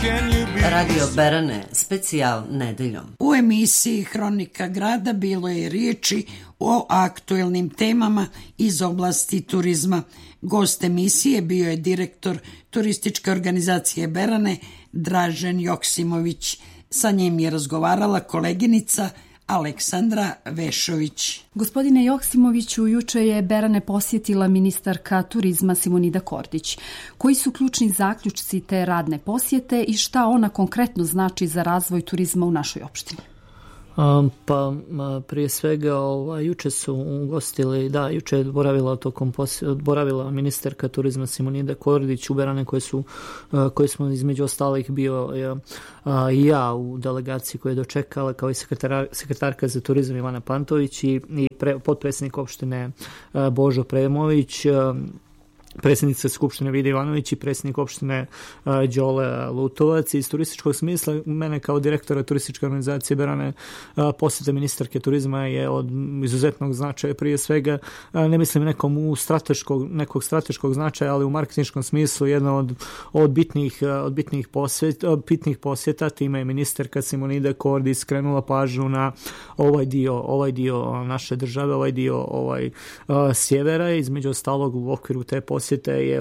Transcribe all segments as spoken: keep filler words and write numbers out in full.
Radio Berane, specijal nedeljom. U emisiji Hronika grada bilo je riječi o aktuelnim temama iz oblasti turizma. Gost emisije bio je direktor turističke organizacije Berane Dražen Joksimović. Sa njim je razgovarala koleginica Aleksandra Vešović. Gospodine Joksimoviću, juče je Berane posjetila ministarka turizma Simonida Kordić. Koji su ključni zaključci te radne posjete i šta ona konkretno znači za razvoj turizma u našoj opštini? Um, pa prije svega ovaj, juče su ugostili, da, juče je boravila tokom posjeta, boravila ministarka turizma Simonida Kordić u Berane, koje su, uh, koje smo između ostalih bio uh, i ja u delegaciji koja je dočekala, kao i sekretar, sekretarka za turizam Ivana Pantović i, i pre, potpredsjednik opštine uh, Božo Premović, uh, predsjednica Skupštine Vida Ivanović i predsjednik opštine uh, Đole Lutovac. Iz turističkog smisla, mene kao direktora turističke organizacije Berane uh, posjeta ministarke turizma je od izuzetnog značaja. Prije svega, uh, ne mislim nekom u strateškog, nekog strateškog značaja, ali u marketinškom smislu jedna od, od bitnih, uh, od bitnih, posjet, od bitnih posjeta. Time je ministarka Simonida Kordić skrenula pažnju na ovaj dio, ovaj dio naše države, ovaj dio ovaj, uh, sjevera. Između ostalog u okviru te posjete Posjete je,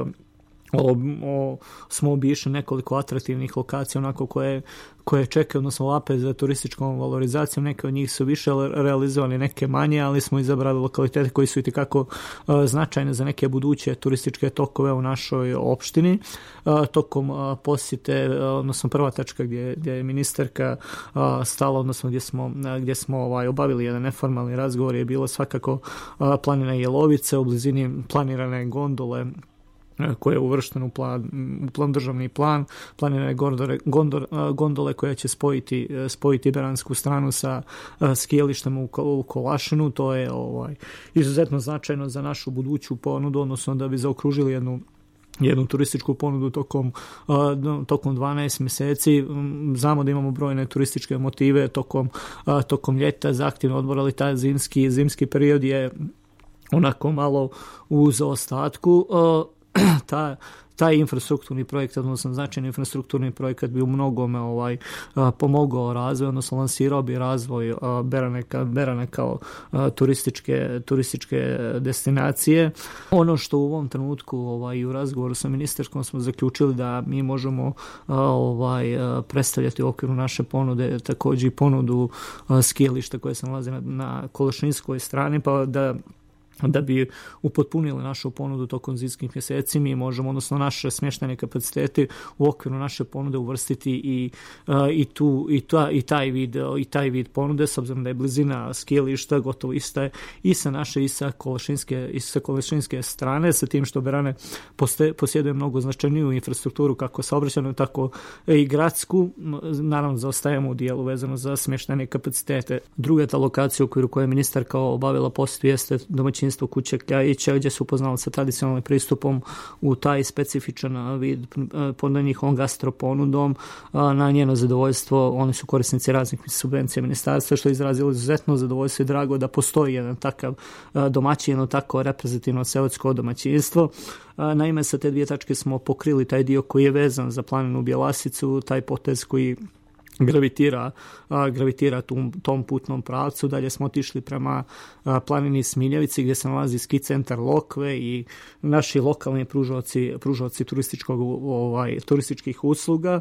o, o, smo obišli nekoliko atraktivnih lokacija onako koje, koje čekaju, odnosno vape za turističkom valorizacijom. Neke od njih su više realizovali, neke manje, ali smo izabrali lokalitete koji su itekako uh, značajne za neke buduće turističke tokove u našoj opštini. Uh, tokom uh, posjete, uh, odnosno prva tačka gdje, gdje je ministarka uh, stala, odnosno gdje smo, uh, gdje smo ovaj, obavili jedan neformalni razgovor, je bilo svakako uh, planina Jelovice u blizini planirane gondole koje je uvršteno u plan, u plan državni plan, planirane gondole, gondole, gondole koje će spojiti, spojiti beransku stranu sa skijalištem u, u Kolašinu. To je ovaj, izuzetno značajno za našu buduću ponudu, odnosno da bi zaokružili jednu jednu turističku ponudu tokom, uh, tokom dvanaest mjeseci. Znamo da imamo brojne turističke motive tokom, uh, tokom ljeta za aktivno odmor, ali taj zimski, zimski period je onako malo u zaostatku. Uh, ta taj infrastrukturni projekt, odnosno značajni infrastrukturni projekat bi u mnogome ovaj, a, pomogao razvoj, odnosno lansirao bi razvoj a, Berane, ka, Berane kao a, turističke, turističke destinacije. Ono što u ovom trenutku ovaj, u razgovoru sa ministarskom smo zaključili da mi možemo a, ovaj, a, predstavljati u okviru naše ponude također i ponudu a, skijališta koje se nalaze na, na Kolašinskoj strani, pa da da bi upotpunili našu ponudu tokom zimskih mjeseci, mi možemo, odnosno naše smještajne kapacitete u okviru naše ponude uvrstiti i, uh, i, tu, i, ta, i, taj vid, i taj vid ponude, s obzirom da je blizina skijališta gotovo ista i sa naše i sa Kolašinske, i sa Kolašinske strane, sa tim što Berane posjeduje mnogo značajniju infrastrukturu, kako saobraćajnu, tako i gradsku. Naravno, zaostajemo u dijelu vezano za smještajne kapacitete. Druga ta lokacija u okviru koje je ministarka obavila posjetu jeste domaćinstvo kuće Kljajića, gdje su upoznali sa tradicionalnim pristupom u taj specifičan vid pod njihovom gastroponudom. Na njeno zadovoljstvo, oni su korisnici raznih subvencija ministarstva, što je izrazilo izuzetno zadovoljstvo i drago da postoji jedan takav domaćin, jedno tako reprezentativno seosko domaćinstvo. Naime, sa te dvije tačke smo pokrili taj dio koji je vezan za planinu Bjelasicu, taj potez koji gravitira, a, gravitira tom, tom putnom pravcu. Dalje smo otišli prema a, planini Smiljevici gdje se nalazi ski centar Lokve i naši lokalni pružaoci, pružaoci turističkog, ovaj, turističkih usluga.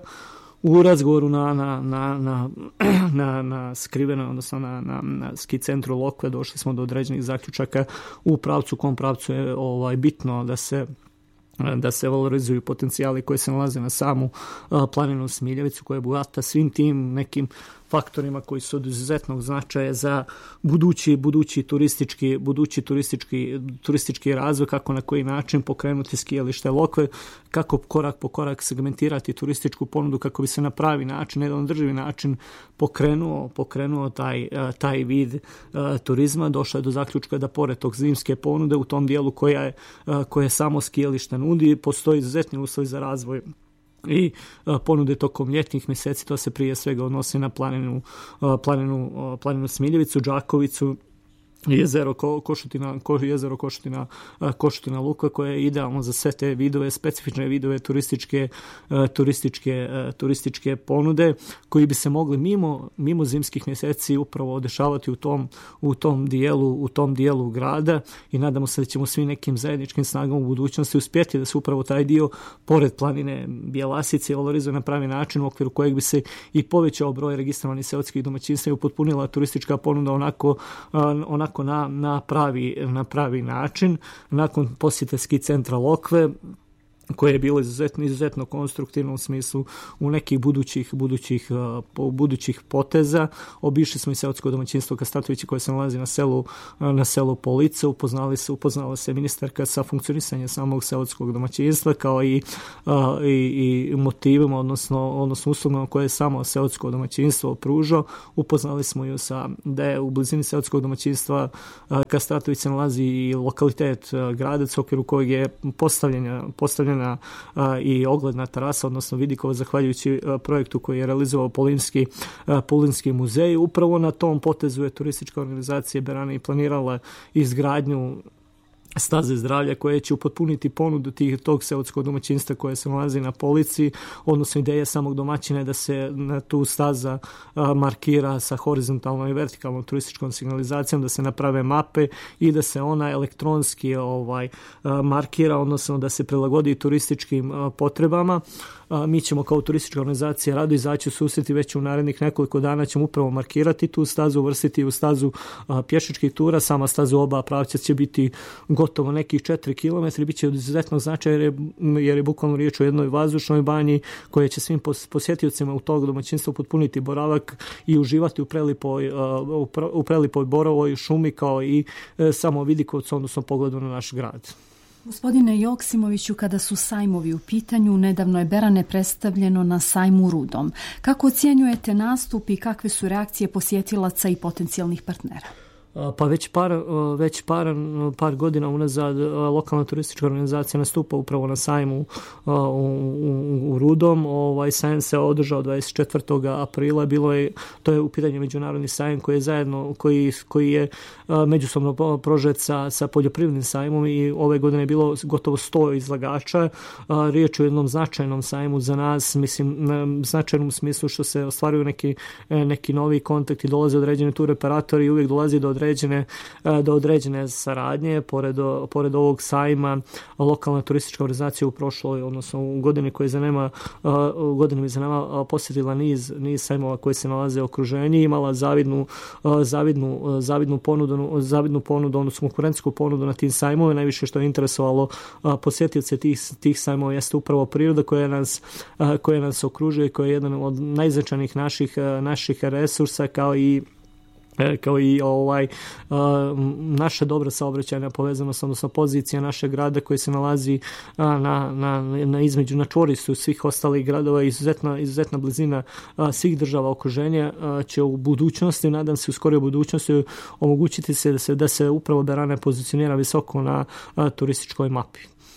U razgovoru na, na, na, na, na, na skriveno, odnosno na, na, na ski centru Lokve došli smo do određenih zaključaka u pravcu, kom pravcu je ovaj, bitno da se da se valorizuju potencijali koji se nalaze na samu uh, planinu Smiljevicu, koja je bogata svim tim nekim faktorima koji su od izuzetnog značaja za budući, budući turistički, budući turistički, turistički razvoj, kako na koji način pokrenuti skijalište Lokve, kako korak po korak segmentirati turističku ponudu kako bi se na pravi način, na jedan održivi način pokrenuo, pokrenuo taj, taj vid uh, turizma. Došlo je do zaključka da pored tog zimske ponude u tom dijelu koja je, uh, koje samo skijalište nudi, postoji izuzetni uslovi za razvoj i uh, ponude tokom ljetnih mjeseci. To se prije svega odnosi na planinu, uh, planinu, uh, planinu Smiljevicu, Đakovicu jezero Ko, Košutina, Ko, jezero Košutina, Košutina Luka, koje je idealno za sve te vidove, specifične vidove turističke, turističke, turističke ponude, koji bi se mogli mimo, mimo zimskih mjeseci upravo dešavati u tom, u tom dijelu, u tom dijelu grada, i nadamo se da ćemo svi nekim zajedničkim snagama u budućnosti uspjeti da se upravo taj dio pored planine Bjelasice valorizuje na pravi način, u okviru kojeg bi se i povećao broj registrovanih seoskih domaćinstva i upotpunila turistička ponuda onako, onako Na, na, pravi, na pravi način. Nakon posjete ski centra Lokve, koje je bilo izuzetno, izuzetno konstruktivno u smislu u nekih budućih, budućih, uh, budućih poteza. Obišli smo i seotsko domaćinstvo Kastatovići koje se nalazi na selu, na selu Police. Upoznali se, upoznala se ministarka sa funkcionisanjem samog seotskog domaćinstva, kao i, uh, i, i motivima, odnosno, odnosno uslugama koje je samo seotsko domaćinstvo pružao. Upoznali smo ju sa, da je u blizini seotskog domaćinstva uh, Kastatović se nalazi i lokalitet uh, Gradac, u okviru kojeg je postavljena, postavljena A, i ogledna terasa, odnosno vidikova, zahvaljujući a, projektu koji je realizovao Polinski, a, Polinski muzej. Upravo na tom potezu je turistička organizacija Berane i planirala izgradnju staze zdravlja koje će upotpuniti ponudu tih, tog seotskog domaćinstva koje se nalazi na Polici, odnosno ideja samog domaćina je da se na tu staza a, markira sa horizontalnom i vertikalnom turističkom signalizacijom, da se naprave mape i da se ona elektronski ovaj, a, markira, odnosno da se prilagodi turističkim a, potrebama. A, mi ćemo kao turistička organizacija rado izaći u susreti, već u narednih nekoliko dana ćemo upravo markirati tu stazu, uvrstiti u stazu a, pješačkih tura. Sama staza u oba pravca će biti gotovo nekih četiri kilometra, bit će od izuzetnog značaja jer je, jer je bukvalno riječ o jednoj vazdušnoj banji koja će svim posjetiocima u tog domaćinstva potpuniti boravak i uživati u prelipoj, uh, u prelipoj borovoj šumi, kao i uh, samo vidikovcu, odnosno pogledu na naš grad. Gospodine Joksimoviću, kada su sajmovi u pitanju, nedavno je Berane predstavljeno na sajmu Rudom. Kako ocjenjujete nastup i kakve su reakcije posjetilaca i potencijalnih partnera? Pa već par, već par, par godina unazad lokalna turistička organizacija nastupa upravo na sajmu u, u, u Rudom. Ovaj sajam se održao dvadeset četvrtog aprila. Bilo je, to je u pitanju međunarodni sajam koji je zajedno, koji, koji je međusobno prožet sa, sa poljoprivrednim sajmom, i ove godine je bilo gotovo sto izlagača. Riječ je o jednom značajnom sajmu za nas, mislim, značajnom smislu što se ostvaruju neki, neki novi kontakti, dolaze određeni tur operatori i uvijek dolazi do određene, do određene saradnje. Pored, pored ovog sajma, lokalna turistička organizacija u prošloj, odnosno u godini koje za nema, u godini za nama posjetila niz, niz sajmova koji se nalaze u okruženju, imala zavidnu, zavidnu, zavidnu ponudu, zavidnu ponudu, odnosno konkurentsku ponudu na tim sajmovima. Najviše što je interesovalo posjetioce tih, tih sajmova jeste upravo priroda koja nas, koja nas okružuje, koja je jedan od najznačajnijih naših, naših resursa, kao i kao i ovaj uh, naša dobra saobraćajna povezanost, odnosno pozicija našeg grada koji se nalazi uh, na, na, na između, na čvorištu svih ostalih gradova, izuzetna, izuzetna blizina uh, svih država okruženja, uh, će u budućnosti, nadam se u skoroj budućnosti, omogućiti se da se, da se upravo Berane pozicionira visoko na uh, turističkoj mapi.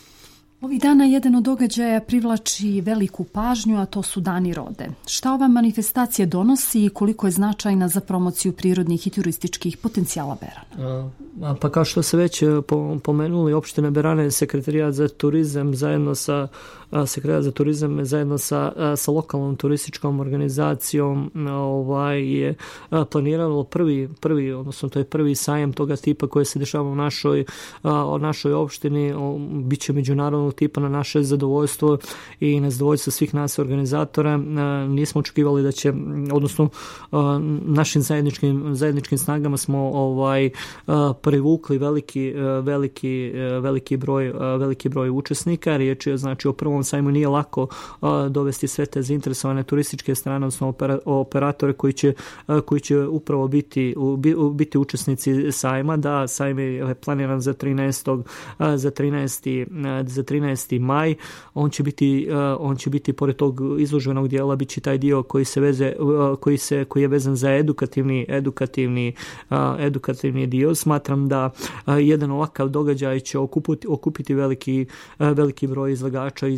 Ovih dana jedan od događaja privlači veliku pažnju, a to su Dani rode. Šta ova manifestacija donosi i koliko je značajna za promociju prirodnih i turističkih potencijala Berana? A, pa kao što se već pomenuli, opština Berane, sekretarijat za turizam zajedno sa sekretarijat za turizam zajedno sa, sa lokalnom turističkom organizacijom ovaj, je planiralo prvi, prvi, odnosno to je prvi sajam toga tipa koji se dešava u našoj, u našoj opštini. Biće međunarodnog tipa na naše zadovoljstvo i na zadovoljstvo svih nas organizatora. Nismo očekivali da će, odnosno našim zajedničkim, zajedničkim snagama smo ovaj, privukli veliki, veliki, veliki, broj, veliki broj učesnika. Riječ je znači o prvom sajmu. Nije lako uh, dovesti sve te zainteresovane turističke strane, odnosno opera, operatore koji će, uh, koji će upravo biti, u, biti učesnici sajma. Da, sajm je planiran za trinaestog Uh, za trinaesti Uh, za trinaesti maj. On će biti, uh, on će biti pored tog izložbenog dijela, bit će taj dio koji se veze, uh, koji se, koji je vezan za edukativni, edukativni, uh, edukativni dio. Smatram da uh, jedan ovakav događaj će okupiti, okupiti veliki, uh, veliki broj izlagača iz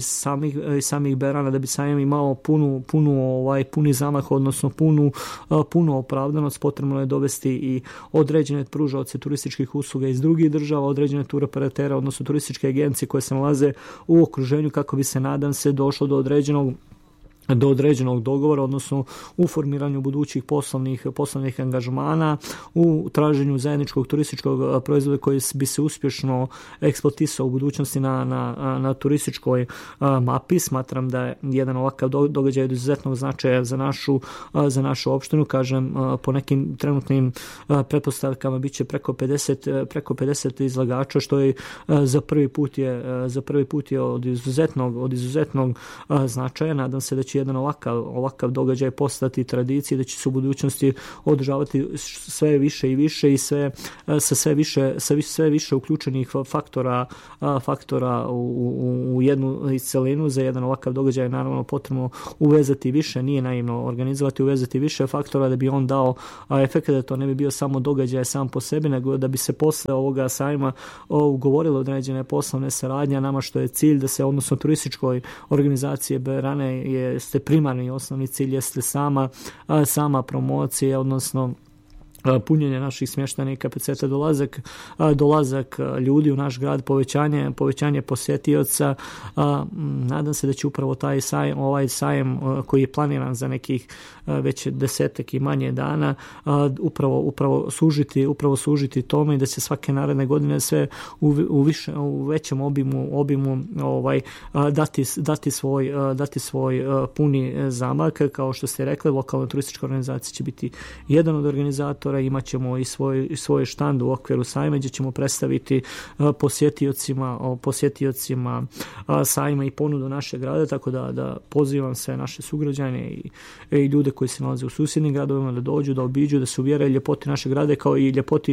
samih, iz samih berana da bi sajam imao punu, punu, ovaj, puni zamah, odnosno punu, punu opravdanost, potrebno je dovesti i određene pružaoce turističkih usluga iz drugih država, određene turoperatera, odnosno turističke agencije koje se nalaze u okruženju kako bi se, nadam se, došlo do određenog do određenog dogovora, odnosno u formiranju budućih poslovnih, poslovnih angažmana, u traženju zajedničkog turističkog proizvoda koji bi se uspješno eksploatisao u budućnosti na, na, na turističkoj mapi. Smatram da je jedan ovakav događaj od izuzetnog značaja za našu, za našu opštinu. Kažem, po nekim trenutnim pretpostavkama bit će preko pedeset, preko pedeset izlagača, što je za prvi put je, za prvi put je od izuzetnog, od izuzetnog značaja. Nadam se da će jedan ovakav, ovakav događaj postati tradicije, da će se u budućnosti održavati sve više i više i sve sa sve više, sa sve više uključenih faktora, faktora u, u, u jednu celinu. Za jedan ovakav događaj je naravno potrebno uvezati više, nije naivno organizovati, uvezati više faktora da bi on dao efekt, da to ne bi bio samo događaj sam po sebi, nego da bi se posle ovoga sajma ugovorile određene poslovne saradnje. Nama što je cilj da se, odnosno turističkoj organizacije Berane je primarni i osnovni cilj jeste sama, sama promocija, odnosno punjenje naših smještajnih kapaciteta, dolazak, dolazak ljudi u naš grad, povećanje, povećanje posjetioca. Nadam se da će upravo taj sajam, ovaj sajam koji je planiran za nekih već desetak i manje dana upravo, upravo, služiti, upravo služiti tome i da se svake naredne godine sve u, u, više, u većem obimu, obimu ovaj, dati, dati, svoj, dati svoj puni zamak. Kao što ste rekli, lokalna turistička organizacija će biti jedan od organizatora. Imat ćemo i svoj, svoj štand u okviru sajma gdje ćemo predstaviti posjetiocima, posjetiocima sajma i ponudu našeg grada, tako da, da pozivam sve naše sugrađane i, i ljude koji se nalaze u susjednim gradovima da dođu, da obiđu, da se uvjere ljepoti naše grade kao i ljepoti,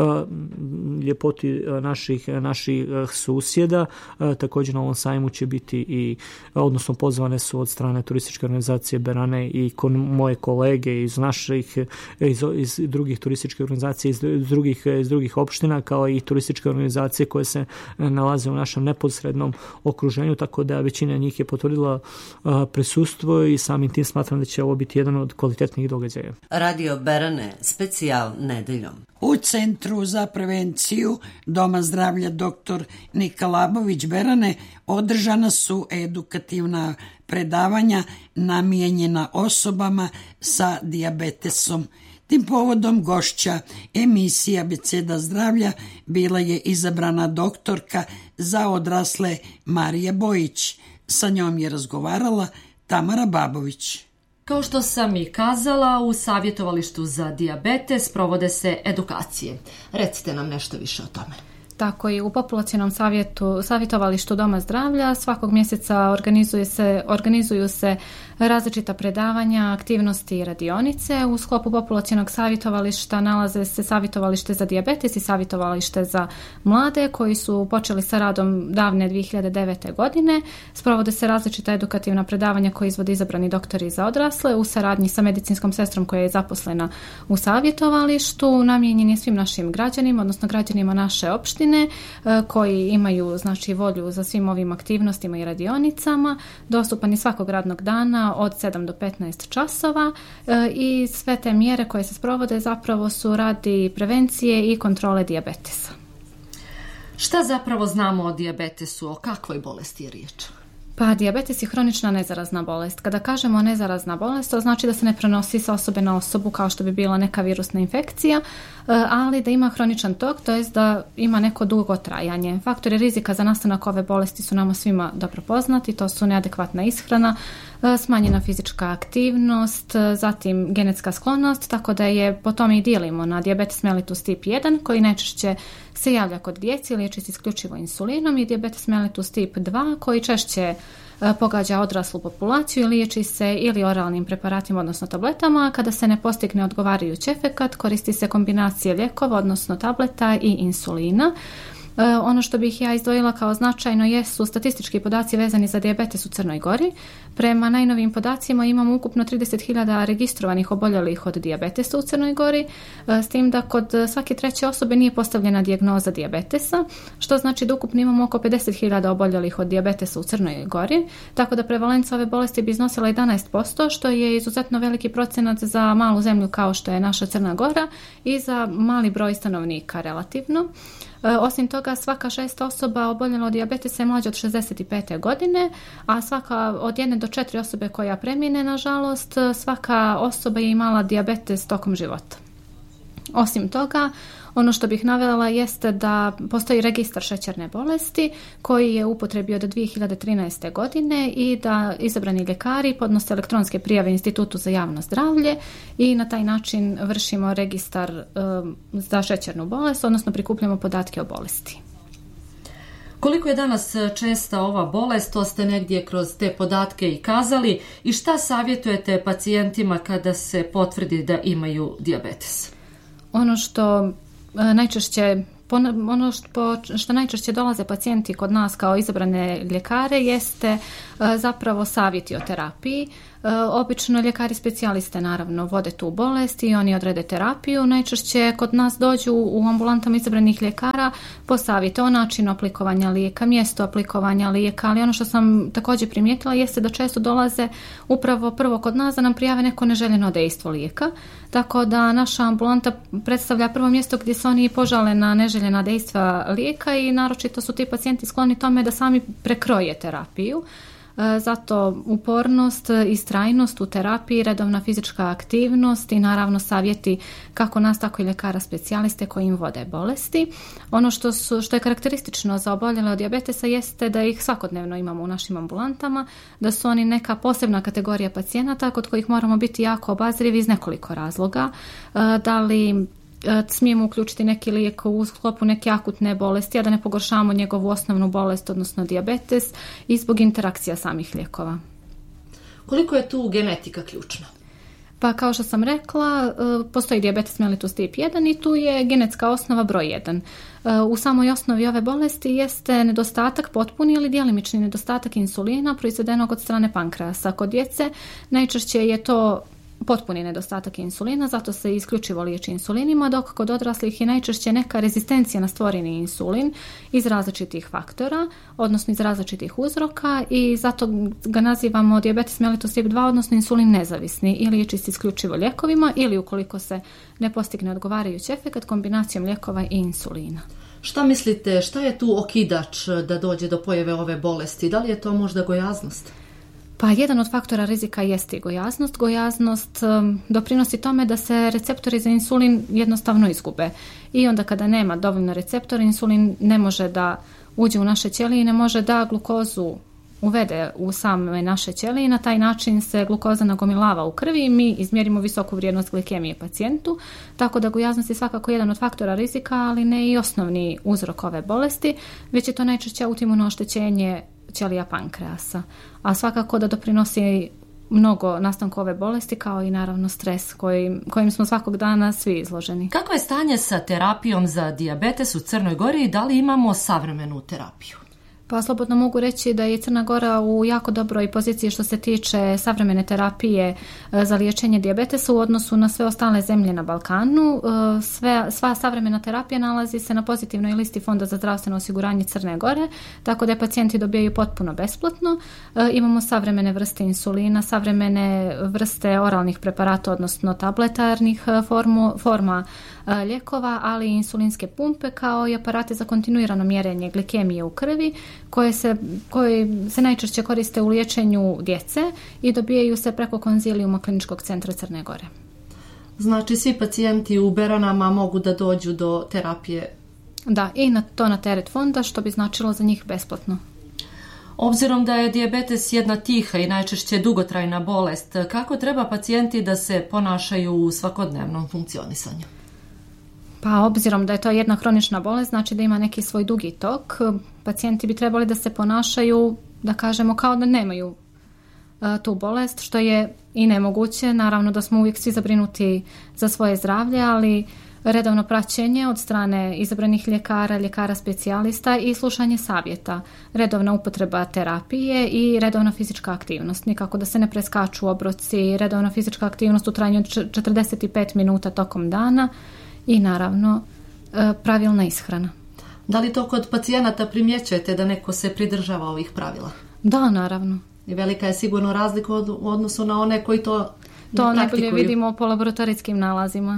ljepoti naših, naših susjeda. Također na ovom sajmu će biti i, odnosno pozvane su od strane turističke organizacije Berane i moje kolege iz naših, iz, iz drugih turističke organizacije iz drugih, iz drugih opština, kao i turističke organizacije koje se nalaze u našem neposrednom okruženju, tako da većina njih je potvrdila prisustvo i samim tim smatram da će ovo biti jedan od kvalitetnih događaja. Radio Berane, specijal nedeljom. U Centru za prevenciju Doma zdravlja doktor Nika Labović Berane održana su edukativna predavanja namijenjena osobama sa dijabetesom. Tim povodom gošća emisije Abeceda zdravlja bila je izabrana doktorka za odrasle Marija Bojić. Sa njom je razgovarala Tamara Babović. Kao što sam i kazala, u savjetovalištu za dijabetes provode se edukacije. Recite nam nešto više o tome. Tako i u populacionom savjetu, savjetovalištu Doma zdravlja svakog mjeseca organizuje se, organizuju se različita predavanja, aktivnosti i radionice. U sklopu populacionog savjetovališta nalaze se savjetovalište za dijabetes i savjetovalište za mlade koji su počeli sa radom davne dvije hiljade devete. godine. Sprovode se različita edukativna predavanja koje izvode izabrani doktori za odrasle u saradnji sa medicinskom sestrom koja je zaposlena u savjetovalištu. Namijenjen je svim našim građanima, odnosno građanima naše opštine koji imaju znači volju za svim ovim aktivnostima i radionicama. Dostupan je svakog radnog dana od sedam do petnaest časova i sve te mjere koje se sprovode zapravo su radi prevencije i kontrole dijabetesa. Šta zapravo znamo o dijabetesu, o kakvoj bolesti je riječ? Pa dijabetes je hronična nezarazna bolest. Kada kažemo nezarazna bolest, to znači da se ne prenosi sa osobe na osobu kao što bi bila neka virusna infekcija, ali da ima hroničan tok, to jest da ima neko dugo trajanje. Faktori rizika za nastanak ove bolesti su nama svima dobro poznati, to su neadekvatna ishrana, smanjena fizička aktivnost, zatim genetska sklonost, tako da je po tome i dijelimo na dijabetes mellitus tip jedan koji najčešće se javlja kod djece, liječi se isključivo insulinom, i dijabetes mellitus tip dva koji češće pogađa odraslu populaciju i liječi se ili oralnim preparatima, odnosno tabletama. Kada se ne postigne odgovarajući efekat, koristi se kombinacija lijekova, odnosno tableta i insulina. Ono što bih ja izdvojila kao značajno jesu statistički podaci vezani za dijabetes u Crnoj Gori. Prema najnovijim podacima imamo ukupno trideset hiljada registrovanih oboljelih od dijabetesa u Crnoj Gori, s tim da kod svake treće osobe nije postavljena dijagnoza dijabetesa, što znači da ukupno imamo oko pedeset hiljada oboljelih od dijabetesa u Crnoj Gori, tako da prevalenca ove bolesti bi iznosila jedanaest posto, što je izuzetno veliki procenat za malu zemlju kao što je naša Crna Gora i za mali broj stanovnika relativno. Osim toga, svaka šesta osoba oboljela od dijabetesa je mlađa od šezdeset pete godine, a svaka od jedne do četiri osobe koja premine, nažalost, svaka osoba je imala dijabetes tokom života. Osim toga, ono što bih navela jeste da postoji registar šećerne bolesti koji je u upotrebi od dvije hiljade trinaeste. godine i da izabrani ljekari podnose elektronske prijave Institutu za javno zdravlje i na taj način vršimo registar um, za šećernu bolest, odnosno prikupljamo podatke o bolesti. Koliko je danas česta ova bolest, to ste negdje kroz te podatke i kazali, i šta savjetujete pacijentima kada se potvrdi da imaju dijabetes? Ono što najčešće ono što, što najčešće dolaze pacijenti kod nas kao izabrane ljekare jeste zapravo savjeti o terapiji. Obično ljekari specijaliste naravno vode tu bolest i oni odrede terapiju. Najčešće kod nas dođu u ambulantama izabranih ljekara po savjete o načinu aplikovanja lijeka, mjesto aplikovanja lijeka, ali ono što sam također primijetila jeste da često dolaze upravo prvo kod nas da nam prijave neko neželjeno dejstvo lijeka, tako da naša ambulanta predstavlja prvo mjesto gdje se oni požale na neželjena dejstva lijeka i naročito su ti pacijenti skloni tome da sami prekroje terapiju. Zato upornost, istrajnost u terapiji, redovna fizička aktivnost i naravno savjeti kako nas tako i ljekara specijaliste koji im vode bolesti. Ono što, su, što je karakteristično za oboljele od dijabetesa jeste da ih svakodnevno imamo u našim ambulantama, da su oni neka posebna kategorija pacijenata kod kojih moramo biti jako obazrivi iz nekoliko razloga. Da li smijemo uključiti neki lijek u sklopu neke akutne bolesti, a da ne pogoršavamo njegovu osnovnu bolest, odnosno dijabetes, i zbog interakcija samih lijekova. Koliko je tu genetika ključna? Pa kao što sam rekla, postoji dijabetes mellitus tip jedan i tu je genetska osnova broj jedan. U samoj osnovi ove bolesti jeste nedostatak, potpuni ili djelimični nedostatak insulina proizvedenog od strane pankreasa. Kod djece najčešće je to potpuni nedostatak insulina, zato se isključivo liječi insulinima, dok kod odraslih je najčešće neka rezistencija na stvoreni insulin iz različitih faktora, odnosno iz različitih uzroka, i zato ga nazivamo dijabetes mellitus tip dva, odnosno insulin nezavisni, i liječi se isključivo lijekovima ili ukoliko se ne postigne odgovarajući efekt kombinacijom lijekova i insulina. Šta mislite, šta je tu okidač da dođe do pojave ove bolesti? Da li je to možda gojaznost? Pa jedan od faktora rizika jeste i gojaznost. Gojaznost um, doprinosi tome da se receptori za insulin jednostavno izgube. I onda kada nema dovoljno receptora, insulin ne može da uđe u naše ćelije i ne može da glukozu uvede u same naše ćelije i na taj način se glukoza nagomilava u krvi i mi izmjerimo visoku vrijednost glikemije pacijentu. Tako da gojaznost je svakako jedan od faktora rizika, ali ne i osnovni uzrok ove bolesti, već je to najčešće autoimuno oštećenje ćelija pankreasa, a svakako da doprinosi mnogo nastanku ove bolesti, kao i naravno stres kojim, kojim smo svakog dana svi izloženi. Kako je stanje sa terapijom za dijabetes u Crnoj Gori i da li imamo savremenu terapiju? Pa slobodno mogu reći da je Crna Gora u jako dobroj poziciji što se tiče savremene terapije za liječenje dijabetesa u odnosu na sve ostale zemlje na Balkanu. Sve, sva savremena terapija nalazi se na pozitivnoj listi Fonda za zdravstveno osiguranje Crne Gore, tako da pacijenti dobijaju potpuno besplatno. Imamo savremene vrste insulina, savremene vrste oralnih preparata, odnosno tabletarnih formu, forma lijekova, ali i insulinske pumpe, kao i aparate za kontinuirano mjerenje glikemije u krvi, koje se, koje se najčešće koriste u liječenju djece i dobijaju se preko konzilijuma Kliničkog centra Crne Gore. Znači svi pacijenti u Beranama mogu da dođu do terapije? Da, i na to na teret fonda, što bi značilo za njih besplatno. Obzirom da je dijabetes jedna tiha i najčešće dugotrajna bolest, kako treba pacijenti da se ponašaju u svakodnevnom funkcionisanju? Pa obzirom da je to jedna hronična bolest, znači da ima neki svoj dugi tok, pacijenti bi trebali da se ponašaju, da kažemo, kao da nemaju uh, tu bolest, što je i nemoguće. Naravno da smo uvijek svi zabrinuti za svoje zdravlje, ali redovno praćenje od strane izabranih ljekara, ljekara specijalista i slušanje savjeta, redovna upotreba terapije i redovna fizička aktivnost. Nikako da se ne preskaču obroci, redovna fizička aktivnost u trajanju od četrdeset pet minuta tokom dana i naravno pravilna ishrana. Da li to kod pacijenata primjećujete da neko se pridržava ovih pravila? Da, naravno. I velika je sigurno razlika u odnosu na one koji to ne To najbolje praktikuju. vidimo po laboratorijskim nalazima.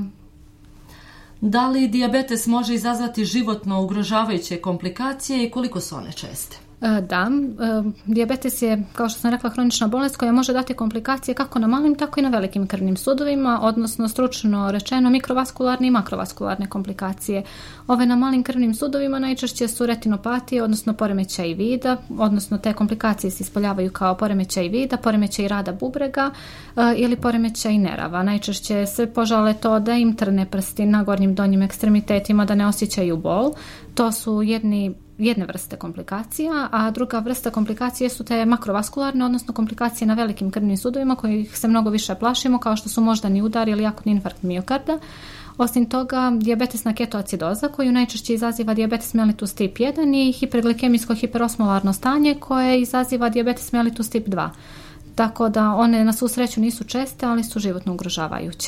Da li dijabetes može izazvati životno ugrožavajuće komplikacije i koliko su one česte? Da, dijabetes je, kao što sam rekla, hronična bolest koja može dati komplikacije kako na malim, tako i na velikim krvnim sudovima, odnosno stručno rečeno mikrovaskularne i makrovaskularne komplikacije. Ove na malim krvnim sudovima najčešće su retinopatije, odnosno poremećaj vida, odnosno te komplikacije se ispoljavaju kao poremećaj vida, poremećaj rada bubrega ili poremećaj nerava. Najčešće se požale to da im trne prsti na gornjim donjim ekstremitetima, da ne osjećaju bol. To su jedni jedne vrste komplikacija, a druga vrsta komplikacije su te makrovaskularne, odnosno komplikacije na velikim krvnim sudovima kojih se mnogo više plašimo, kao što su moždani udar ili akutni infarkt miokarda. Osim toga, diabetesna ketoacidoza koju najčešće izaziva diabetes mellitus tip jedan i hiperglikemijsko hiperosmolarno stanje koje izaziva diabetes mellitus tip dva. Tako da one na svu sreću nisu česte, ali su životno ugrožavajuće.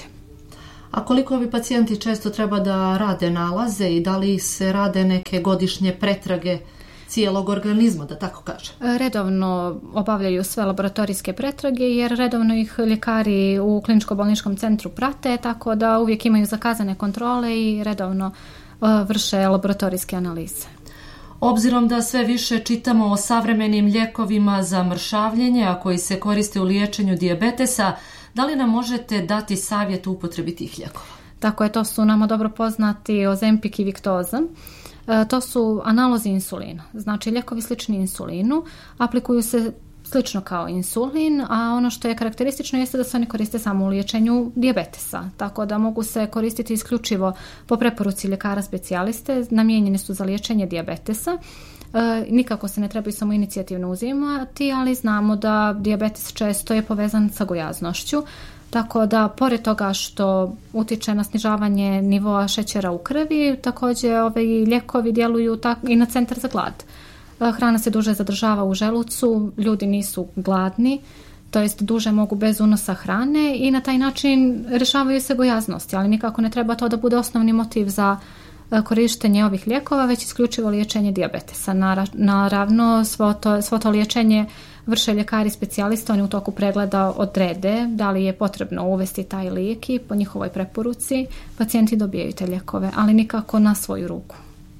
A koliko ovi pacijenti često treba da rade nalaze i da li se rade neke godišnje pretrage cijelog organizma, da tako kažem? Redovno obavljaju sve laboratorijske pretrage jer redovno ih ljekari u kliničko-bolničkom centru prate, tako da uvijek imaju zakazane kontrole i redovno vrše laboratorijske analize. Obzirom da sve više čitamo o savremenim lijekovima za mršavljenje, a koji se koriste u liječenju dijabetesa, da li nam možete dati savjet u upotrebi tih lijekova? Tako je, to su nama dobro poznati Ozempic i Victoza. E, to su analozi insulina, znači lijekovi slični insulinu, aplikuju se slično kao insulin, a ono što je karakteristično jeste da se oni koriste samo u liječenju dijabetesa, tako da mogu se koristiti isključivo po preporuci ljekara specijaliste, namijenjeni su za liječenje dijabetesa. E, nikako se ne trebaju samo inicijativno uzimati, ali znamo da dijabetes često je povezan sa gojaznošću, tako da pored toga što utiče na snižavanje nivoa šećera u krvi, također ove lijekovi djeluju tak, i na centar za glad. E, hrana se duže zadržava u želucu, ljudi nisu gladni, to jest duže mogu bez unosa hrane i na taj način rješavaju se gojaznosti, ali nikako ne treba to da bude osnovni motiv za korištenje ovih lijekova, već isključivo liječenje dijabetesa. Naravno, svo to, svo to liječenje vrše ljekari specijalista, oni u toku pregleda odrede da li je potrebno uvesti taj lijek i po njihovoj preporuci pacijenti dobijaju te lijekove, ali nikako na svoju ruku.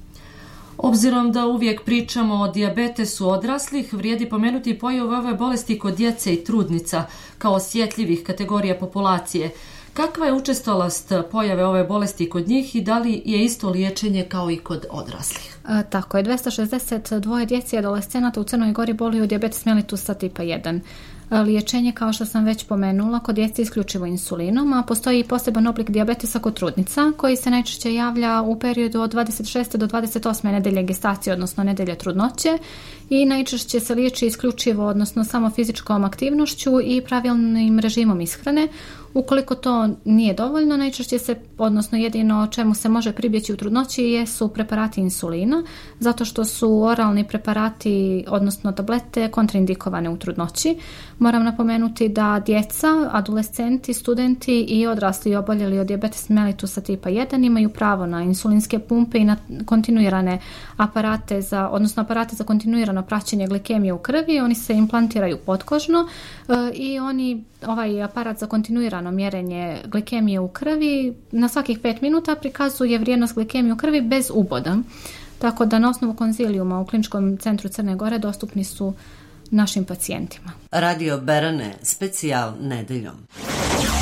Obzirom da uvijek pričamo o dijabetesu odraslih, vrijedi pomenuti pojavu ove bolesti kod djece i trudnica kao osjetljivih kategorija populacije. Kakva je učestalost pojave ove bolesti kod njih i da li je isto liječenje kao i kod odraslih? E, tako je, dvesta šezdeset dva djece i adolescenata u Crnoj Gori boluju od dijabetes mellitusa tipa jedan. E, liječenje, kao što sam već pomenula, kod djece isključivo insulinom, a postoji i poseban oblik dijabetesa kod trudnica koji se najčešće javlja u periodu od dvadeset šeste do dvadeset osme nedelje gestacije, odnosno nedelje trudnoće, i najčešće se liječi isključivo, odnosno samo fizičkom aktivnošću i pravilnim režimom ishrane. Ukoliko to nije dovoljno, najčešće se, odnosno jedino čemu se može pribjeći u trudnoći jesu preparati insulina, zato što su oralni preparati, odnosno tablete, kontraindikovane u trudnoći. Moram napomenuti da djeca, adolescenti, studenti i odrasli oboljeli od dijabetes mellitusa tipa jedan imaju pravo na insulinske pumpe i na kontinuirane aparate za, odnosno aparate za kontinuirano praćenje glikemije u krvi. Oni se implantiraju potkožno e, i oni ovaj aparat za kontinuirano mjerenje glikemije u krvi na svakih pet minuta prikazuje vrijednost glikemije u krvi bez uboda. Tako da na osnovu konzilijuma u Kliničkom centru Crne Gore dostupni su našim pacijentima. Radio Berane, specijal nedeljom.